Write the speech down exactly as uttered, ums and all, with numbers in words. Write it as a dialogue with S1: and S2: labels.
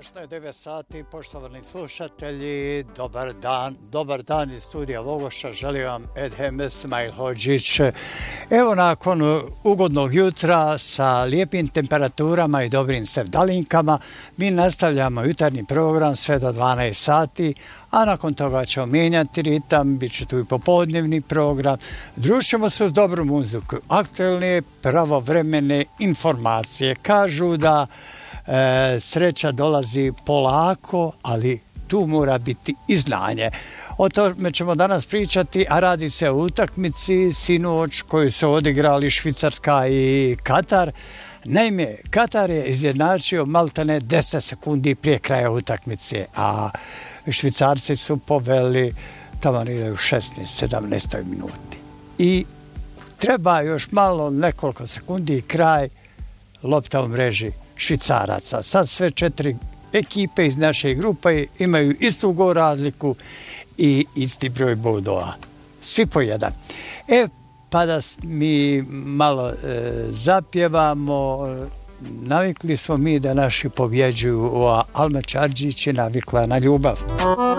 S1: Točno je devet sati, poštovani slušatelji, dobar dan, dobar dan iz studija Vogoša, želim vam Edhem Esmail Hodžić. Evo nakon ugodnog jutra sa lijepim temperaturama i dobrim sevdalinkama, mi nastavljamo jutarnji program sve do dvanaest sati, a nakon toga ćemo mijenjati ritam, bit će tu i popodnevni program, družimo se uz dobru muziku, aktualne pravovremene informacije. Kažu da E, sreća dolazi polako, ali tu mora biti i znanje. O tome ćemo danas pričati, a radi se o utakmici sinoć koju su odigrali Švicarska i Katar. Naime, Katar je izjednačio maltene deset sekundi prije kraja utakmice, a Švicarci su poveli tamo u šesnaest sedamnaest minuti. I treba još malo, nekoliko sekundi i kraj, lopta u mreži Švicaraca. Sad sve četiri ekipe iz naše grupe imaju istu gol razliku i isti broj bodova. Svi po jedan. E, pa da mi malo e, zapjevamo, navikli smo mi da naši pobjeđuju, a Alma Čarđić je navikla na ljubav.